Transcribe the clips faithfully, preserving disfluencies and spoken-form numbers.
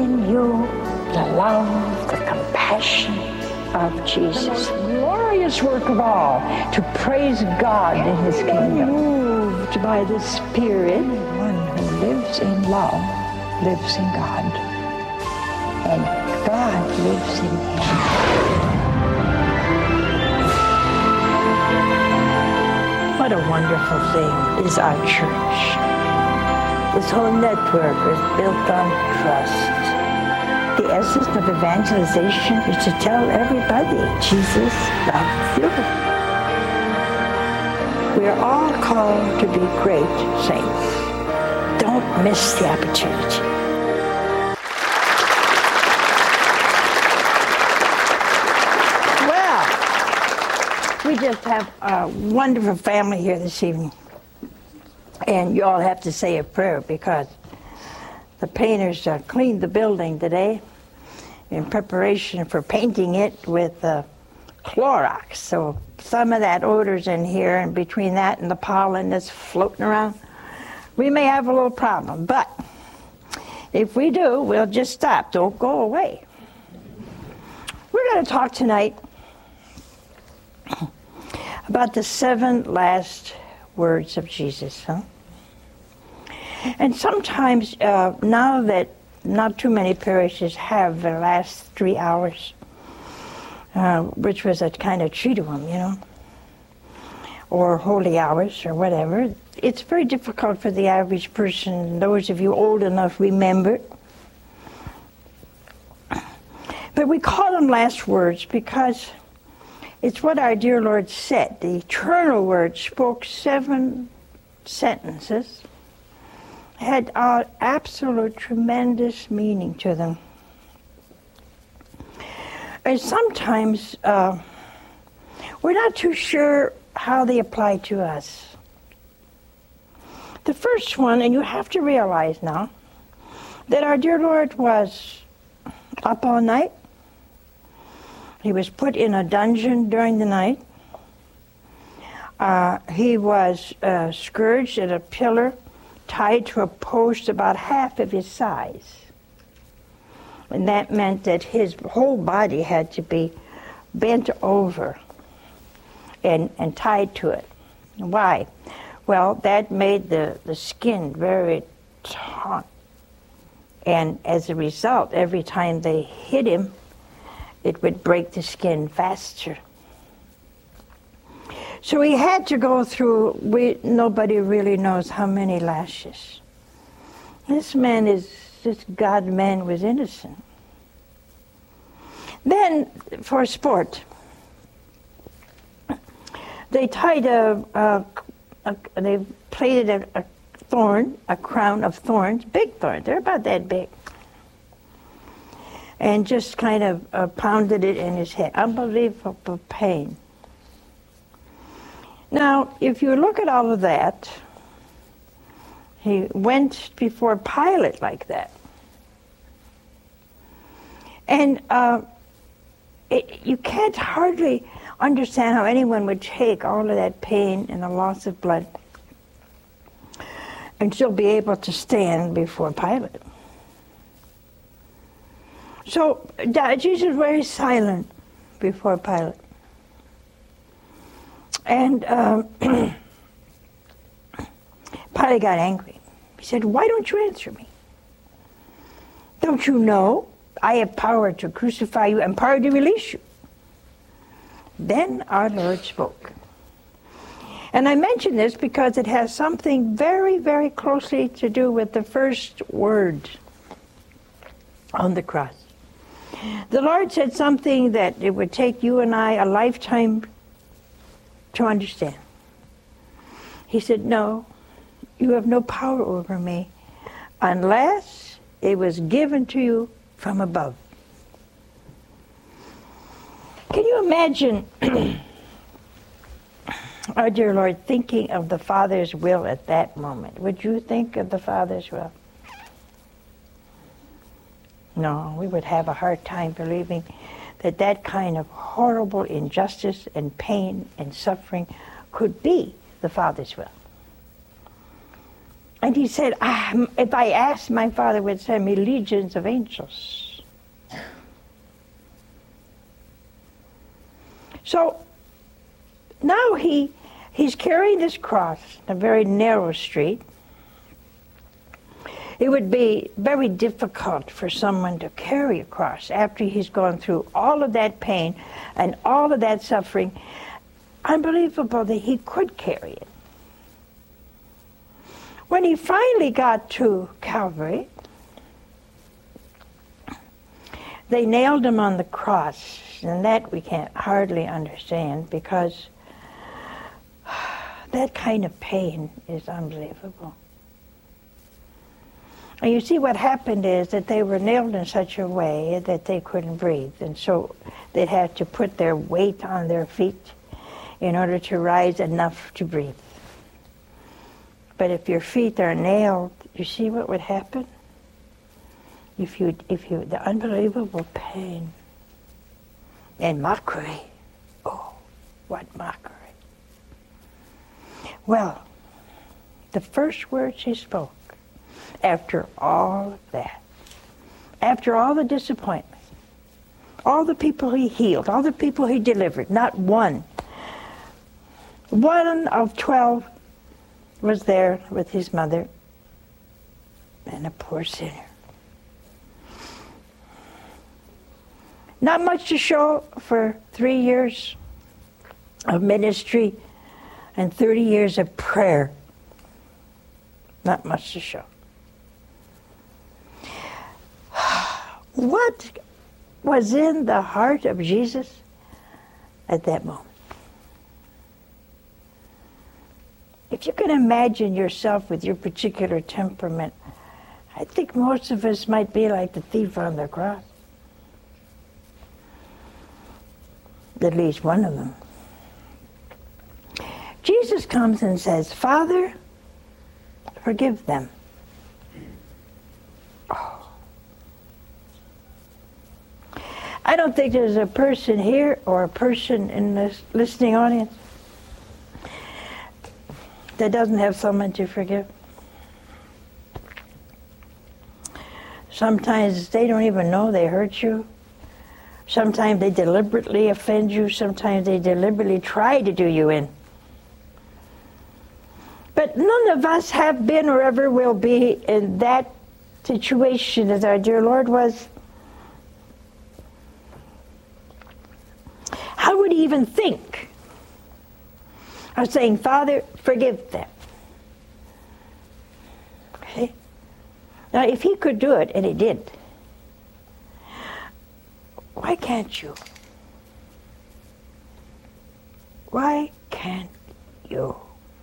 in you the love, the compassion of Jesus. The most glorious work of all, to praise God in His kingdom. Moved by the Spirit, one who lives in love lives in God, and God lives in him. What a wonderful thing is our church. This whole network is built on trust. The essence of evangelization is to tell everybody Jesus loves you. We are all called to be great saints. Don't miss the opportunity. Well, we just have a wonderful family here this evening. And you all have to say a prayer because the painters uh, cleaned the building today in preparation for painting it with uh, Clorox. So some of that odor's in here, and between that and the pollen that's floating around, we may have a little problem. But if we do, we'll just stop. Don't go away. We're going to talk tonight about the seven last words of Jesus. Huh? And sometimes, uh, now that not too many parishes have the last three hours, uh, which was a kind of Triduum, you know, or holy hours or whatever, it's very difficult for the average person. Those of you old enough remember. But we call them last words because it's what our dear Lord said. The eternal word spoke seven sentences, had uh, absolute tremendous meaning to them. And sometimes uh, we're not too sure how they apply to us. The first one, and you have to realize now, that our dear Lord was up all night. He was put in a dungeon during the night. Uh, he was uh, scourged at a pillar, tied to a post about half of his size. And that meant that his whole body had to be bent over and, and tied to it. Why? Well, that made the, the skin very taut. And as a result, every time they hit him, it would break the skin faster. So he had to go through, we, nobody really knows how many lashes. This man is, this God-man was innocent. Then, for sport, they tied a, a, a they plaited a, a thorn, a crown of thorns, big thorns, they're about that big, and just kind of uh, pounded it in his head. Unbelievable pain. Now, if you look at all of that, he went before Pilate like that. And uh, it, you can't hardly understand how anyone would take all of that pain and the loss of blood and still be able to stand before Pilate. So Jesus was very silent before Pilate. And um, Pilate got angry. He said, "Why don't you answer me? Don't you know I have power to crucify you and power to release you?" Then our Lord spoke. And I mention this because it has something very, very closely to do with the first word on the cross. The Lord said something that it would take you and I a lifetime to understand. He said, "No, you have no power over me unless it was given to you from above." Can you imagine our dear Lord thinking of the Father's will at that moment? Would you think of the Father's will? No, we would have a hard time believing that that kind of horrible injustice and pain and suffering could be the Father's will. And he said, ah, if I asked, my Father would send me legions of angels. So now he he's carrying this cross in a very narrow street. It would be very difficult for someone to carry a cross after he's gone through all of that pain and all of that suffering. Unbelievable that he could carry it. When he finally got to Calvary, they nailed him on the cross, and that we can't hardly understand, because that kind of pain is unbelievable. And you see, what happened is that they were nailed in such a way that they couldn't breathe, and so they'd have to put their weight on their feet in order to rise enough to breathe. But if your feet are nailed, you see what would happen? If you, if you, the unbelievable pain and mockery. Oh, what mockery. Well, the first words he spoke after all of that, after all the disappointment, all the people he healed, all the people he delivered, not one, one of twelve was there with his mother and a poor sinner. Not much to show for three years of ministry and thirty years of prayer. Not much to show. What was in the heart of Jesus at that moment? If you can imagine yourself with your particular temperament, I think most of us might be like the thief on the cross. At least one of them. Jesus comes and says, Father, forgive them. Oh. I don't think there's a person here or a person in this listening audience that doesn't have someone to forgive. Sometimes they don't even know they hurt you. Sometimes they deliberately offend you. Sometimes they deliberately try to do you in. But none of us have been or ever will be in that situation as our dear Lord was. How would he even think of saying, Father, forgive them? Okay? Now, if he could do it, and he did, why can't you? Why can't you?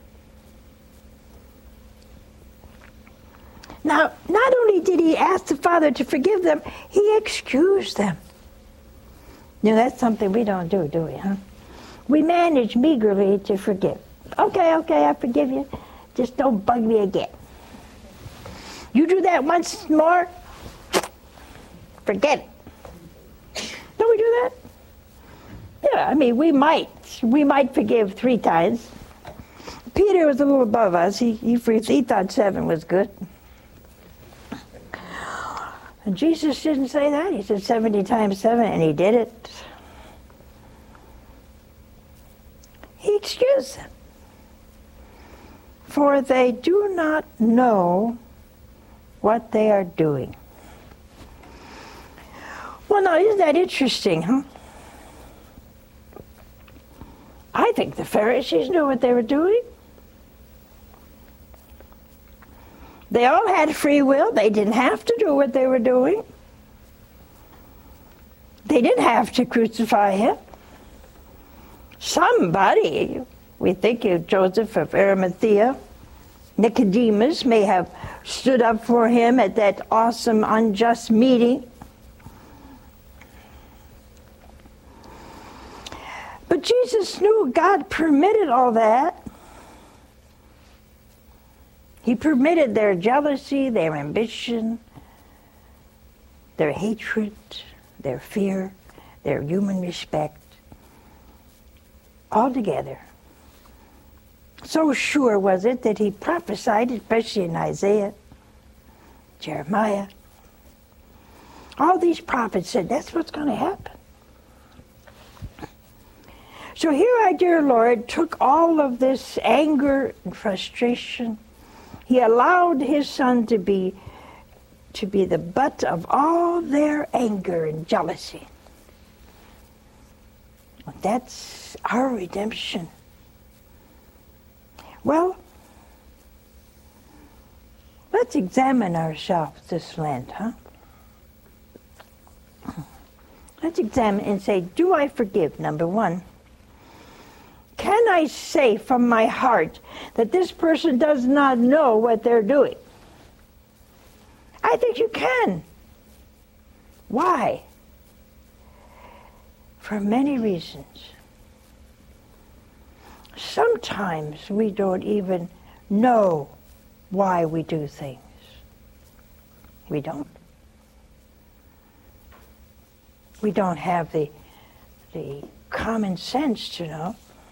Now, not only did he ask the Father to forgive them, he excused them. You know, that's something we don't do, do we, huh? We manage meagerly to forgive. Okay, okay, I forgive you. Just don't bug me again. You do that once more, forget it. Don't we do that? Yeah, I mean, we might. We might forgive three times. Peter was a little above us. He, he, he thought seven was good. And Jesus didn't say that. He said seventy times seven, and he did it. He excused them. For they do not know what they are doing. Well, now, isn't that interesting, huh? I think the Pharisees knew what they were doing. They all had free will. They didn't have to do what they were doing. They didn't have to crucify him. Somebody, we think of Joseph of Arimathea, Nicodemus may have stood up for him at that awesome unjust meeting. But Jesus knew God permitted all that. He permitted their jealousy, their ambition, their hatred, their fear, their human respect, all together So sure was it that he prophesied, especially in Isaiah, Jeremiah. All these prophets said that's what's going to happen. So here our dear Lord took all of this anger and frustration. He allowed his son to be to be the butt of all their anger and jealousy. That's our redemption. Well, let's examine ourselves this Lent, huh? Let's examine and say, do I forgive, number one? Can I say from my heart that this person does not know what they're doing? I think you can. Why? For many reasons. Sometimes we don't even know why we do things. We don't. We don't have the, the common sense to know,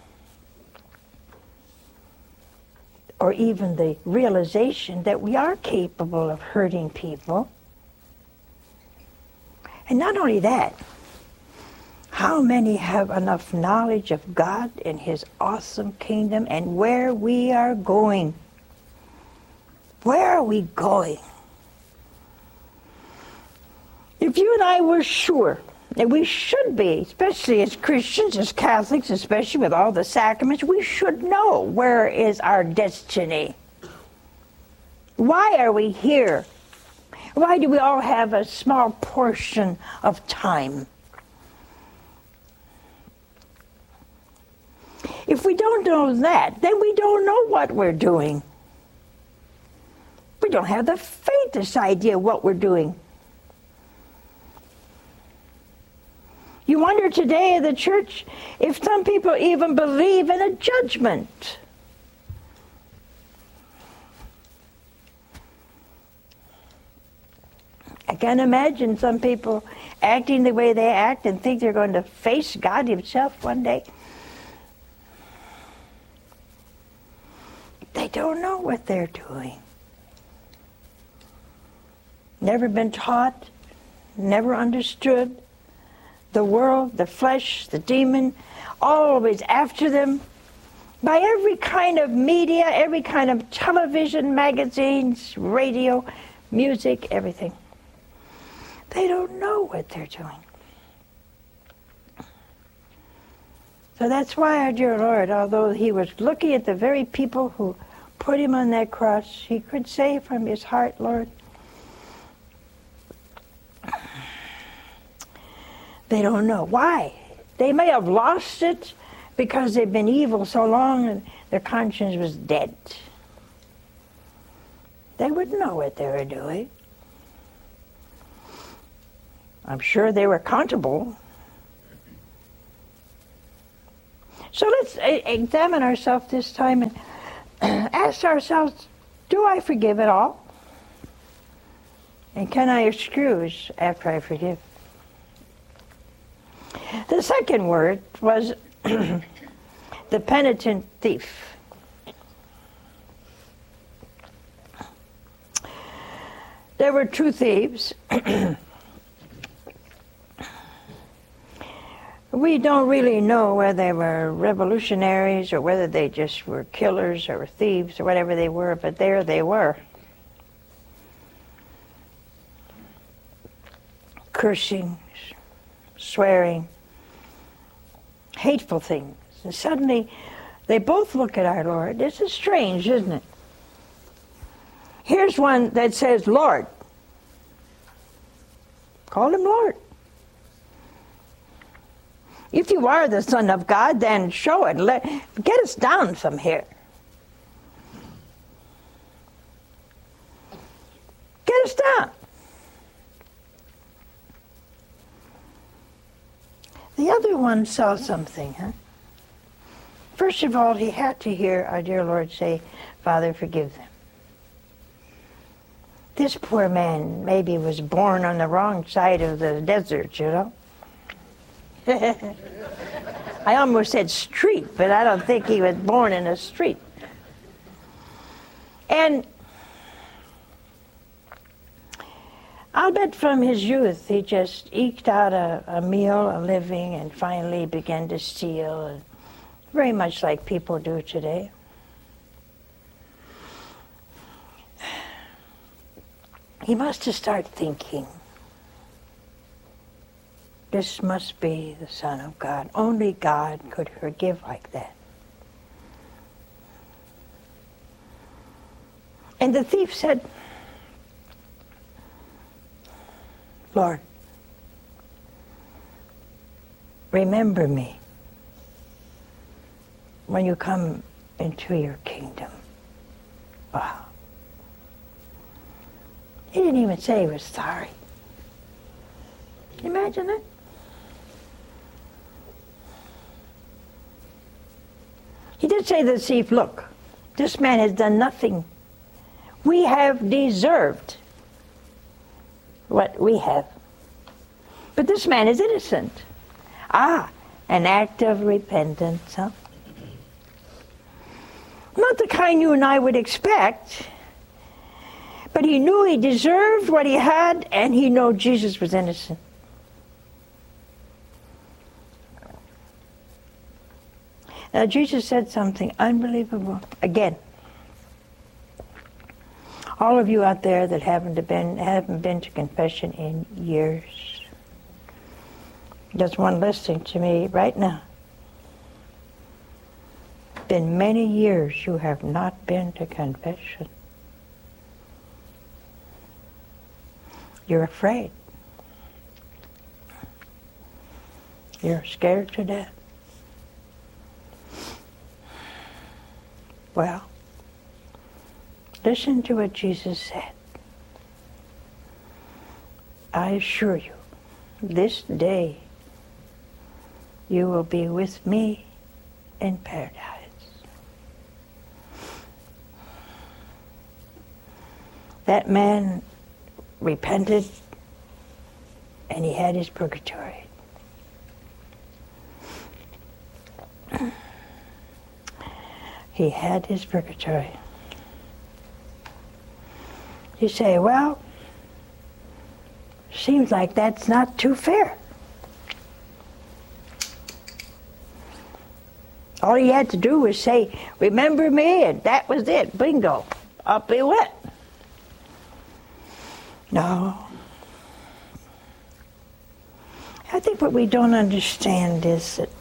or even the realization that we are capable of hurting people. And not only that, how many have enough knowledge of God and His awesome kingdom and where we are going? Where are we going? If you and I were sure, and we should be, especially as Christians, as Catholics, especially with all the sacraments, we should know where is our destiny. Why are we here? Why do we all have a small portion of time? If we don't know that, then we don't know what we're doing. We don't have the faintest idea what we're doing. You wonder today in the church if some people even believe in a judgment. I can't imagine some people acting the way they act and think they're going to face God Himself one day. They don't know what they're doing. Never been taught, never understood. The world, the flesh, the demon, always after them by every kind of media, every kind of television, magazines, radio, music, everything. They don't know what they're doing. So that's why our dear Lord, although He was looking at the very people who put Him on that cross, He could say from His heart, Lord, they don't know. Why? They may have lost it because they've been evil so long and their conscience was dead. They wouldn't know what they were doing. I'm sure they were accountable. So let's examine ourselves this time and ask ourselves, do I forgive at all? And can I excuse after I forgive? The second word was the penitent thief. There were two thieves. We don't really know whether they were revolutionaries or whether they just were killers or thieves or whatever they were, but there they were. Cursing, swearing, hateful things. And suddenly they both look at our Lord. This is strange, isn't it? Here's one that says, Lord. Call Him Lord. If you are the Son of God, then show it. Let, get us down from here. Get us down. The other one saw something, huh? First of all, he had to hear our dear Lord say, Father, forgive them. This poor man maybe was born on the wrong side of the desert, you know? I almost said street, but I don't think he was born in a street. And I'll bet from his youth he just eked out a, a meal, a living, and finally began to steal, and very much like people do today. He must have started thinking, this must be the Son of God. Only God could forgive like that. And the thief said, Lord, remember me when you come into your kingdom. Wow. He didn't even say he was sorry. Can you imagine that? He did say to the thief, look, this man has done nothing. We have deserved what we have. But this man is innocent. Ah, an act of repentance, huh? Not the kind you and I would expect, but he knew he deserved what he had, and he knew Jesus was innocent. Now Jesus said something unbelievable. Again, all of you out there that haven't been haven't been to confession in years, there's one listening to me right now. Been many years you have not been to confession. You're afraid. You're scared to death. Well, listen to what Jesus said. I assure you, this day you will be with me in paradise. That man repented and he had his purgatory. He had his purgatory. You say, well, seems like that's not too fair. All he had to do was say, remember me, and that was it. Bingo. Up he went. No. I think what we don't understand is that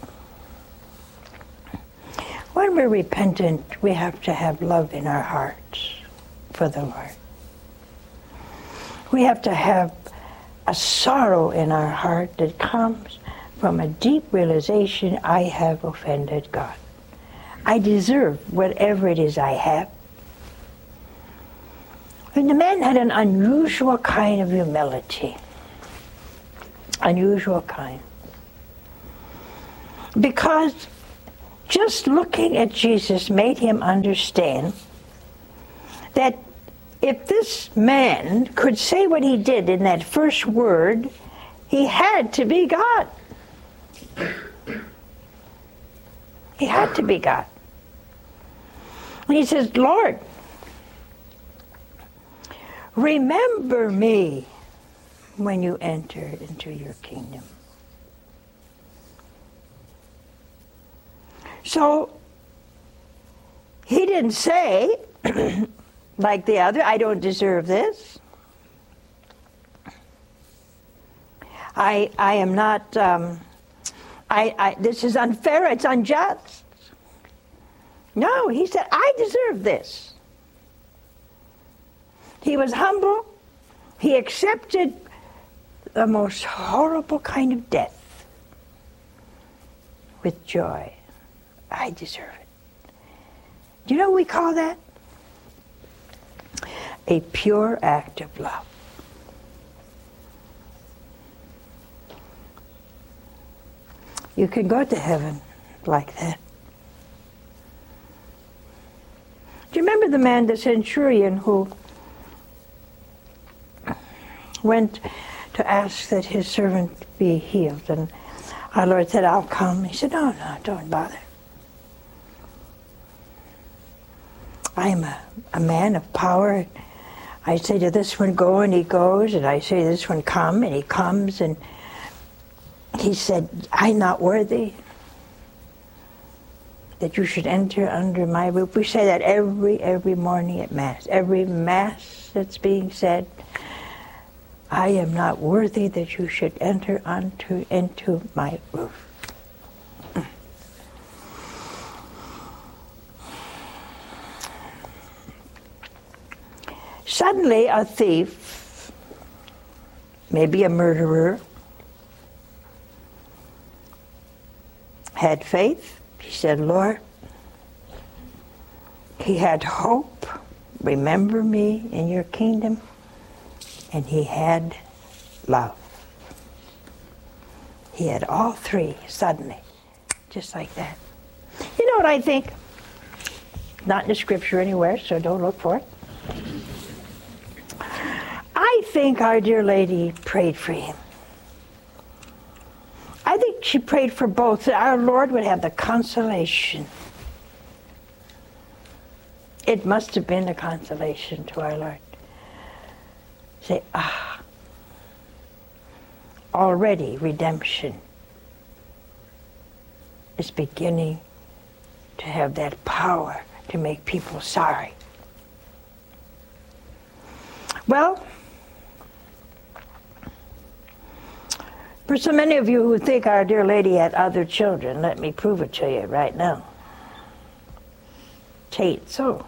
when we're repentant, we have to have love in our hearts for the Lord. We have to have a sorrow in our heart that comes from a deep realization, I have offended God. I deserve whatever it is I have. And the man had an unusual kind of humility. Unusual kind. Because just looking at Jesus made him understand that if this man could say what he did in that first word, he had to be God. He had to be God. And he says, Lord, remember me when you enter into your kingdom. So, he didn't say, like the other, I don't deserve this. I, I am not, um, I, I, this is unfair, it's unjust. No, he said, I deserve this. He was humble. He accepted the most horrible kind of death with joy. I deserve it. Do you know what we call that? A pure act of love. You can go to heaven like that. Do you remember the man, the centurion, who went to ask that his servant be healed? And our Lord said, I'll come. He said, no, no, don't bother. I'm a, a man of power. I say to this one, go, and he goes, and I say to this one, come, and he comes, and he said, I'm not worthy that you should enter under my roof. We say that every, every morning at Mass. Every Mass that's being said, I am not worthy that you should enter onto, into my roof. Suddenly, a thief, maybe a murderer, had faith. He said, Lord, he had hope. Remember me in your kingdom. And he had love. He had all three suddenly, just like that. You know what I think? Not in the scripture anywhere, so don't look for it. I think Our Dear Lady prayed for him. I think she prayed for both. Our Lord would have the consolation. It must have been a consolation to our Lord. Say, ah, already redemption is beginning to have that power to make people sorry. Well, for so many of you who think Our Dear Lady had other children, let me prove it to you right now. Tain't so.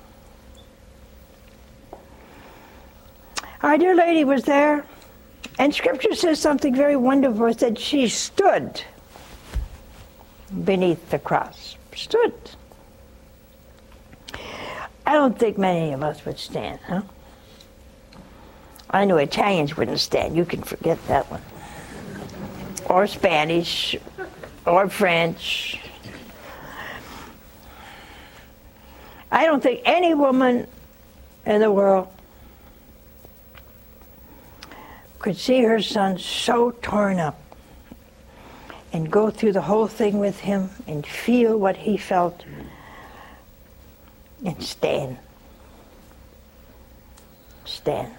Our Dear Lady was there, and Scripture says something very wonderful. It said she stood beneath the cross. Stood. I don't think many of us would stand, huh? I know Italians wouldn't stand. You can forget that one. Or Spanish, or French. I don't think any woman in the world could see her son so torn up and go through the whole thing with him and feel what he felt and stand. Stand.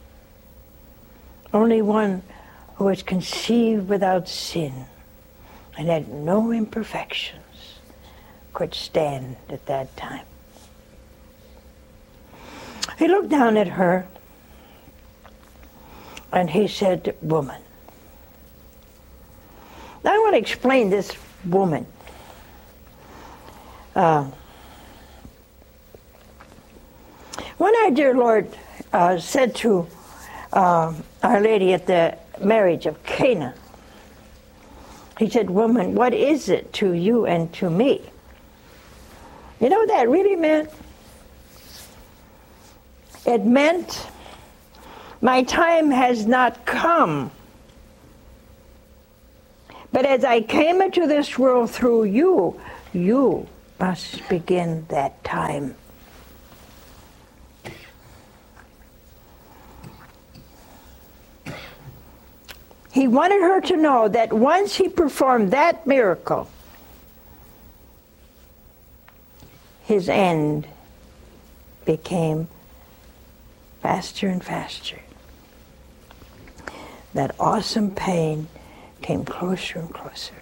Only one who was conceived without sin and had no imperfections could stand at that time. He looked down at her and he said, woman. Now I want to explain this woman. Uh, when our dear Lord uh, said to uh, Our Lady at the marriage of Cana, he said, woman, what is it to you and to me? You know what that really meant? It meant, my time has not come. But as I came into this world through you, you must begin that time. He wanted her to know that once he performed that miracle, his end became faster and faster. That awesome pain came closer and closer.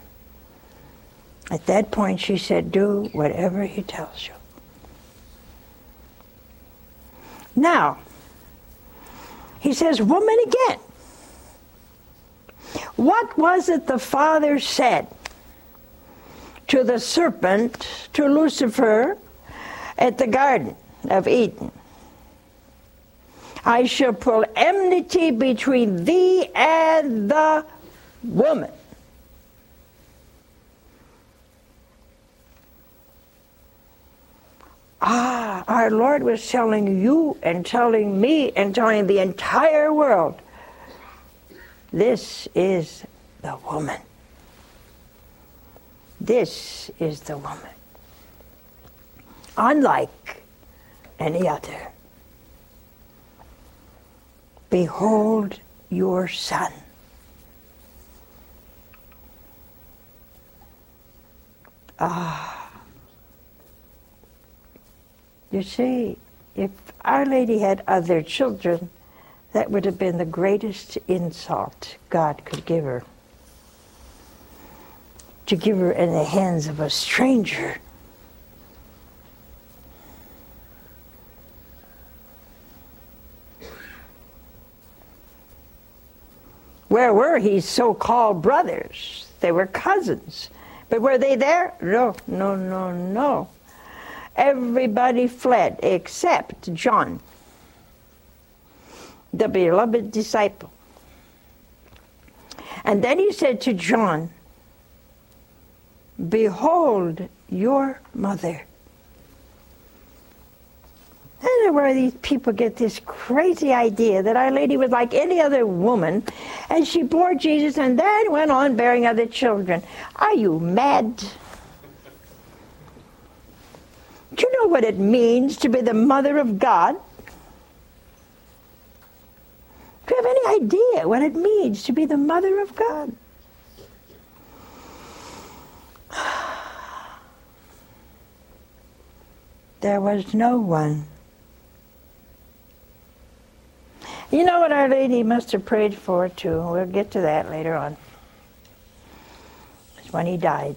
At that point, she said, do whatever he tells you. Now, he says, woman again. What was it the Father said to the serpent, to Lucifer, at the Garden of Eden? I shall put enmity between thee and the woman. Ah, our Lord was telling you and telling me and telling the entire world, this is the woman. This is the woman. Unlike any other. Behold your son. Ah. You see, if Our Lady had other children, that would have been the greatest insult God could give her. To give her in the hands of a stranger. Where were his so-called brothers? They were cousins. But were they there? No, no, no, no. Everybody fled except John, the beloved disciple. And then he said to John, "Behold your mother." I don't know where these people get this crazy idea that Our Lady was like any other woman, and she bore Jesus and then went on bearing other children. Are you mad? Do you know what it means to be the mother of God? Do you have any idea what it means to be the mother of God? There was no one. You know what Our Lady must have prayed for too? We'll get to that later on. It's when he died.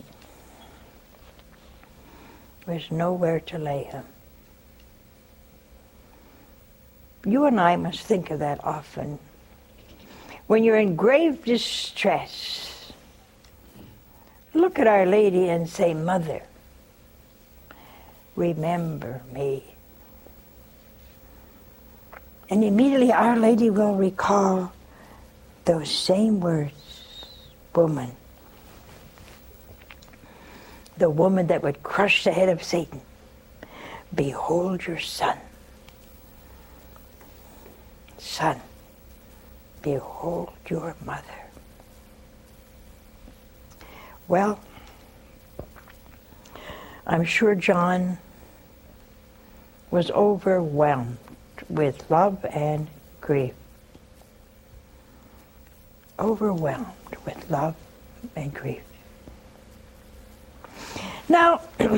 There's nowhere to lay him. You and I must think of that often. When you're in grave distress, look at Our Lady and say, "Mother, remember me." And immediately Our Lady will recall those same words, "Woman." The woman that would crush the head of Satan. "Behold your son." Son, behold your mother. Well, I'm sure John was overwhelmed with love and grief. Overwhelmed with love and grief. Now,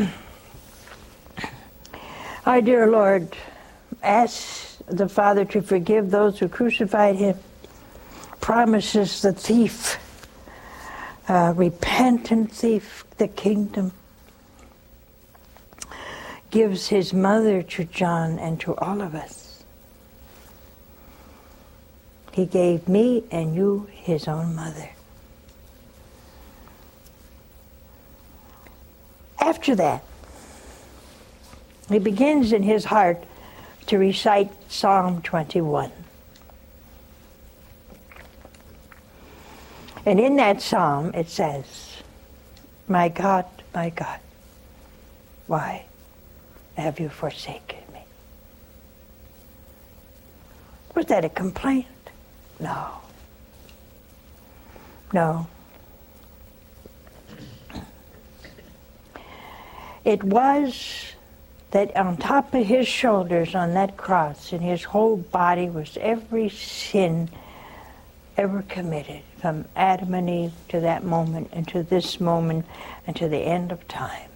our dear Lord asks the Father to forgive those who crucified him, promises the thief, uh, repentant thief, the kingdom, gives his mother to John and to all of us. He gave me and you his own mother. After that, he begins in his heart to recite Psalm twenty-one. And in that psalm it says, "My God, my God, why have you forsaken me?" Was that a complaint? No. No. It was that on top of his shoulders on that cross, in his whole body, was every sin ever committed, from Adam and Eve to that moment, and to this moment, and to the end of time.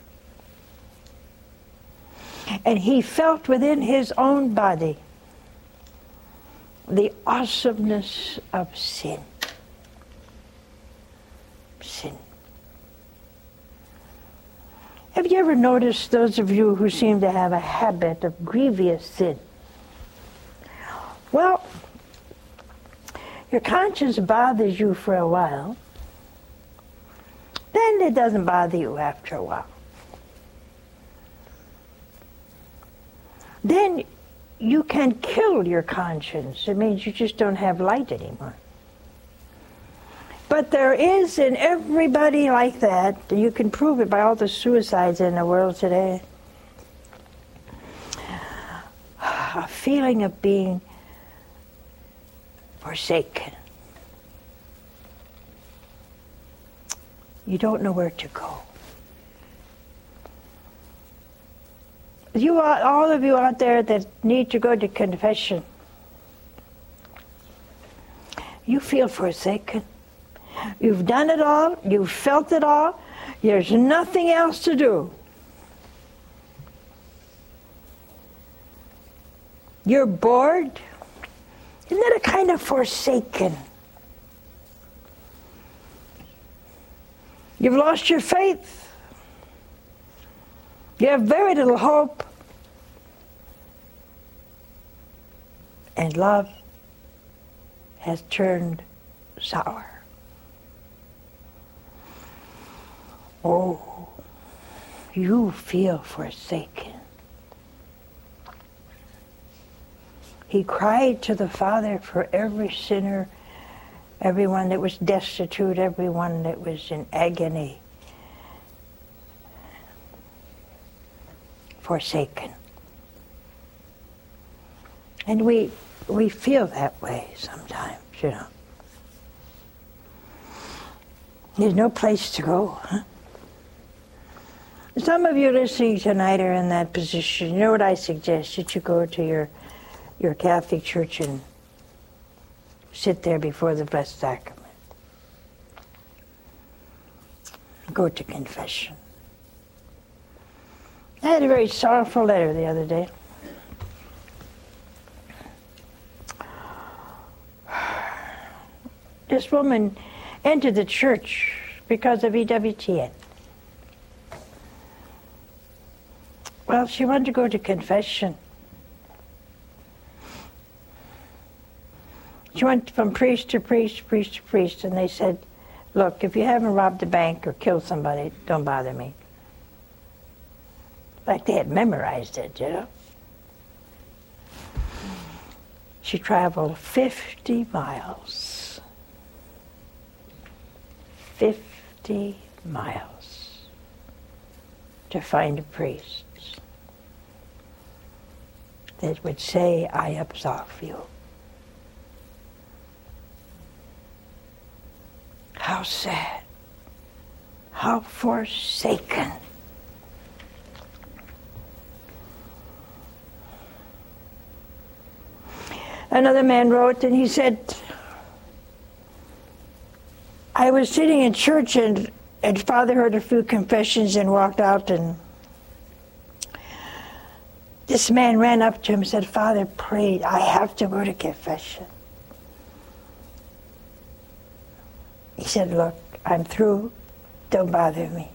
And he felt within his own body the awesomeness of sin. Sin. Have you ever noticed, those of you who seem to have a habit of grievous sin? Well, your conscience bothers you for a while, then it doesn't bother you after a while. Then you can kill your conscience. It means you just don't have light anymore. But there is in everybody like that, you can prove it by all the suicides in the world today, a feeling of being forsaken. You don't know where to go. You are, all of you out there that need to go to confession, you feel forsaken. You've done it all, you've felt it all, there's nothing else to do. You're bored? Isn't that a kind of forsaken? You've lost your faith. You have very little hope. And love has turned sour. Oh, you feel forsaken. He cried to the Father for every sinner, everyone that was destitute, everyone that was in agony. Forsaken. And we we feel that way sometimes, you know. There's no place to go, huh? Some of you listening tonight are in that position. You know what I suggest? That you go to your your Catholic church and sit there before the Blessed Sacrament. Go to confession. I had a very sorrowful letter the other day. This woman entered the church because of E W T N. Well, she wanted to go to confession. She went from priest to priest, priest to priest, and they said, look, if you haven't robbed a bank or killed somebody, don't bother me. Like they had memorized it, you know. She traveled fifty miles. fifty miles to find a priest that would say, I absolve you. How sad. How forsaken. Another man wrote, and he said, I was sitting in church and, and Father heard a few confessions and walked out, and this man ran up to him and said, Father, pray, I have to go to confession. He said, look, I'm through, don't bother me.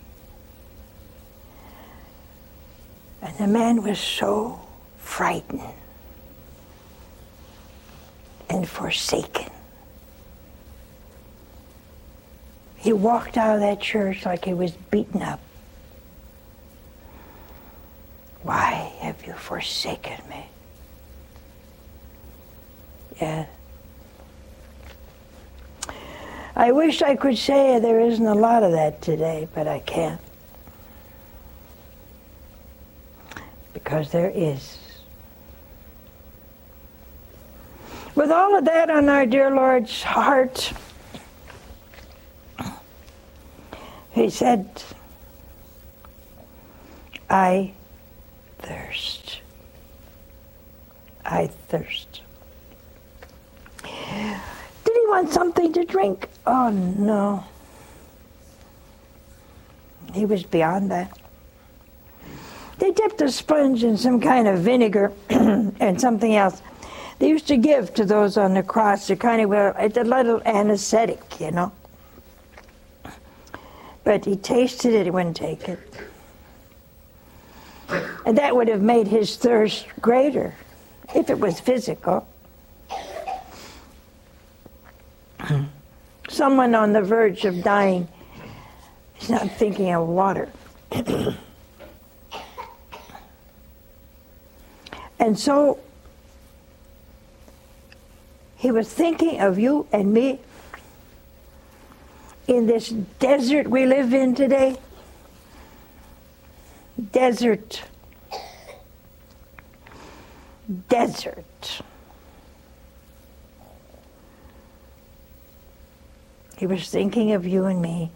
And the man was so frightened and forsaken. He walked out of that church like he was beaten up. Why have you forsaken me? Yeah. I wish I could say there isn't a lot of that today, but I can't. Because there is. With all of that on our dear Lord's heart, he said, I thirst. I thirst. Did he want something to drink? Oh, no. He was beyond that. They dipped a sponge in some kind of vinegar and something else. They used to give to those on the cross a kind of, well, it's a little anesthetic, you know. But he tasted it, he wouldn't take it. And that would have made his thirst greater if it was physical. Someone on the verge of dying is not thinking of water. And so he was thinking of you and me in this desert we live in today. Desert. Desert. He was thinking of you and me.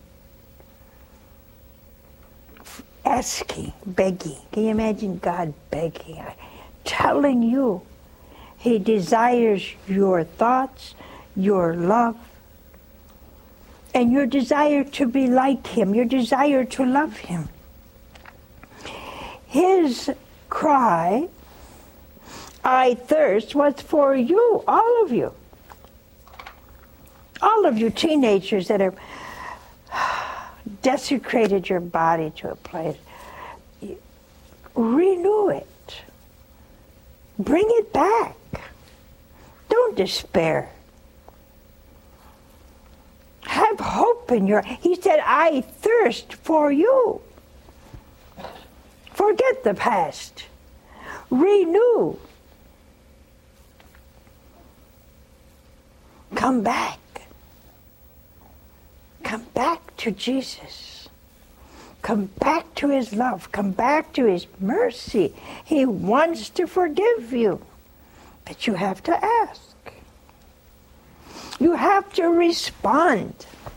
Asking, begging. Can you imagine God begging? Telling you he desires your thoughts, your love, and your desire to be like him, your desire to love him. His cry, I thirst was for you, all of you. All of you teenagers that have desecrated your body to a place. Renew it. Bring it back. Don't despair. Have hope in your... He said, I thirst for you. Forget the past. Renew. Come back. Come back to Jesus. Come back to his love. Come back to his mercy. He wants to forgive you. But you have to ask. You have to respond.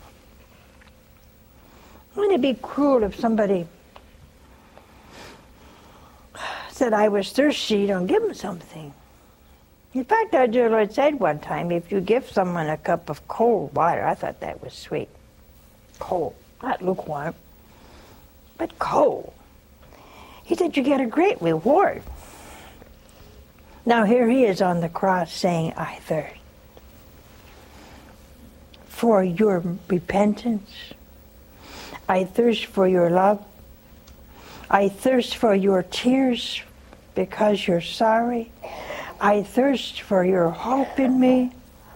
Wouldn't it be cruel if somebody said, I was thirsty, you don't give them something? In fact, our dear Lord said one time, if you give someone a cup of cold water, I thought that was sweet. Cold, not lukewarm, but cold. He said, you get a great reward. Now here he is on the cross saying, I thirst for your repentance. I thirst for your love. I thirst for your tears because you're sorry. I thirst for your hope in me.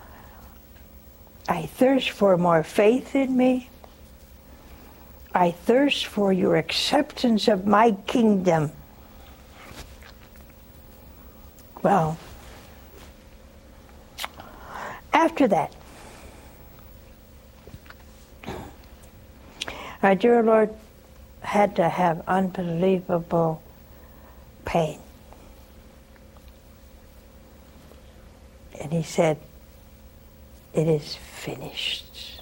I thirst for more faith in me. I thirst for your acceptance of my kingdom. Well, after that, our dear Lord had to have unbelievable pain. And he said, it is finished.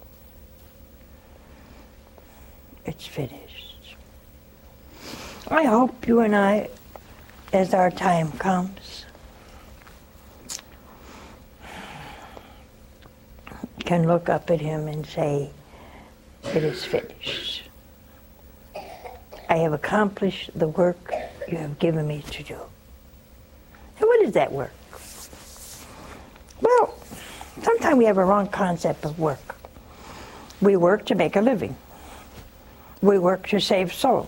It's finished. I hope you and I, as our time comes, can look up at him and say, it is finished. I have accomplished the work you have given me to do. And what is that work? Well, sometimes we have a wrong concept of work. We work to make a living. We work to save souls.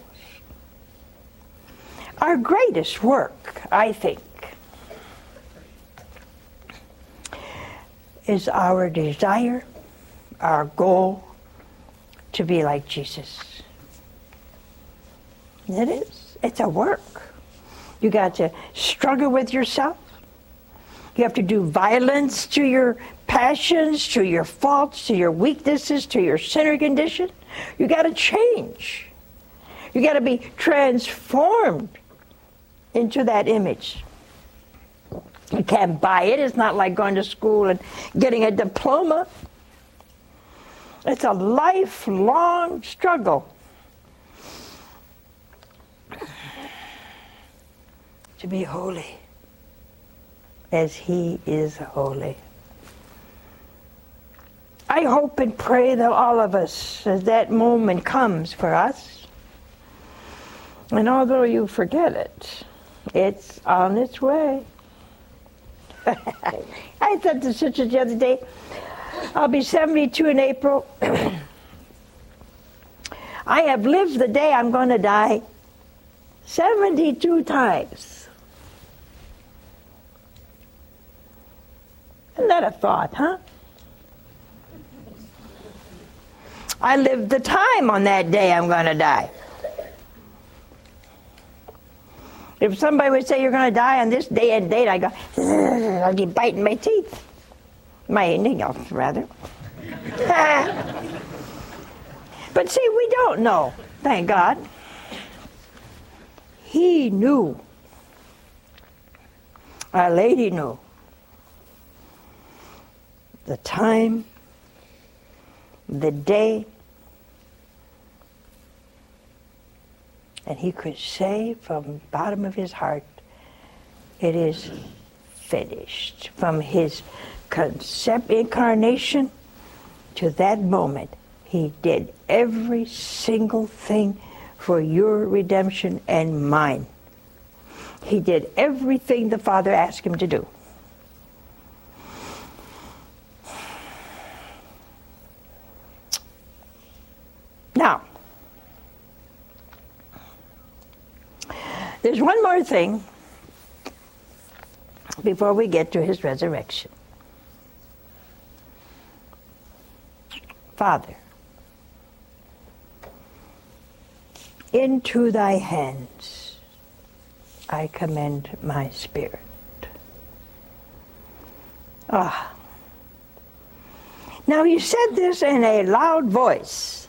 Our greatest work, I think, is our desire, our goal, to be like Jesus. It is. It's a work. You got to struggle with yourself. You have to do violence to your passions, to your faults, to your weaknesses, to your sinner condition. You got to change. You got to be transformed into that image. You can't buy it. It's not like going to school and getting a diploma. It's a lifelong struggle to be holy as he is holy. I hope and pray that all of us, as that moment comes for us, and although you forget it, it's on its way. I said to Sister the other day, I'll be seventy-two in April. I have lived the day I'm going to die seventy-two times. Isn't that a thought, huh? I lived the time on that day I'm going to die. If somebody would say you're going to die on this day and date, I go, I'll be biting my teeth. My nails, rather. But see, we don't know, thank God. He knew. Our Lady knew. The time, the day, and he could say from the bottom of his heart, it is finished. From his concept incarnation to that moment, he did every single thing for your redemption and mine. He did everything the Father asked him to do. Now, there's one more thing before we get to his resurrection. Father, into thy hands I commend my spirit. Ah. Now he said this in a loud voice.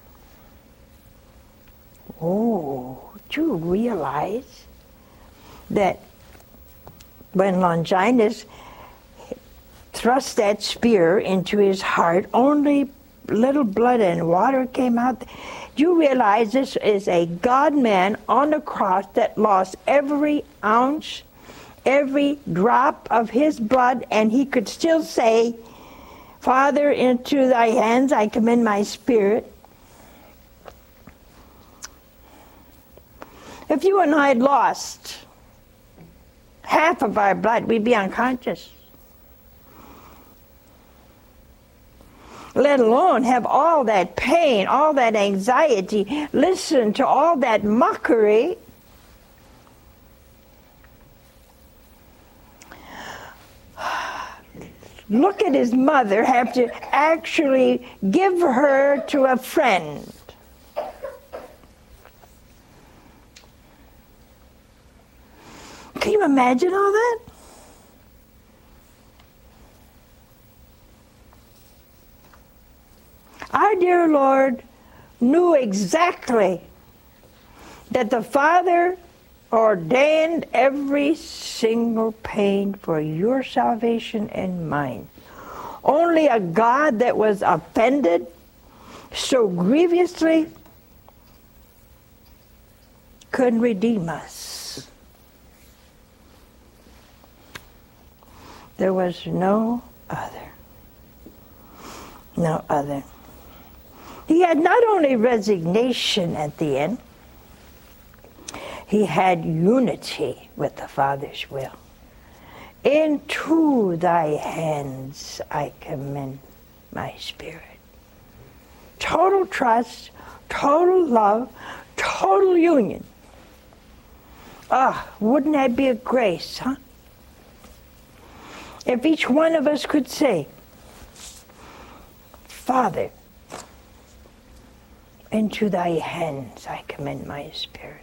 Oh, do you realize that when Longinus thrust that spear into his heart, only little blood and water came out? Do you realize this is a God-man on the cross that lost every ounce, every drop of his blood, and he could still say, Father, into thy hands I commend my spirit? If you and I had lost half of our blood, we'd be unconscious. Let alone have all that pain, all that anxiety, listen to all that mockery. Look at his mother have to actually give her to a friend. Can you imagine all that? Our dear Lord knew exactly that the Father ordained every single pain for your salvation and mine. Only a God that was offended so grievously could redeem us. There was no other. No other. He had not only resignation at the end, he had unity with the Father's will. Into thy hands I commend my spirit. Total trust, total love, total union. Ah, wouldn't that be a grace, huh? If each one of us could say, Father, into thy hands I commend my spirit.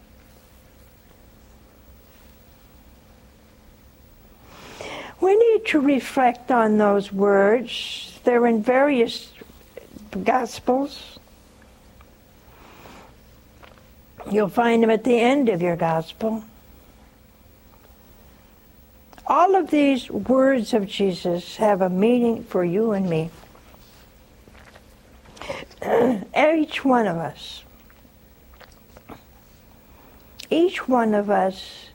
We need to reflect on those words. They're in various Gospels. You'll find them at the end of your Gospel. All of these words of Jesus have a meaning for you and me. Each one of us, each one of us